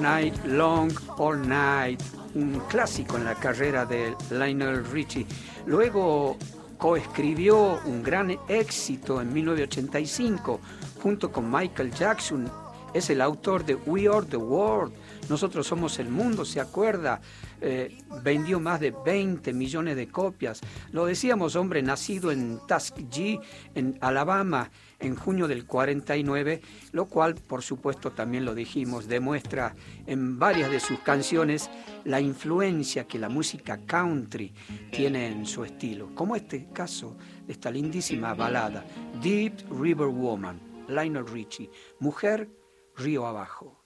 Night Long, All Night, un clásico en la carrera de Lionel Richie. Luego coescribió un gran éxito en 1985 junto con Michael Jackson. Es el autor de We Are the World, Nosotros Somos el Mundo, ¿se acuerda? Vendió más de 20 millones de copias. Lo decíamos, hombre, nacido en Tuskegee, en Alabama, en junio del 49, lo cual, por supuesto, también lo dijimos, demuestra en varias de sus canciones la influencia que la música country tiene en su estilo, como este caso de esta lindísima balada, Deep River Woman, Lionel Richie, Mujer Río Abajo.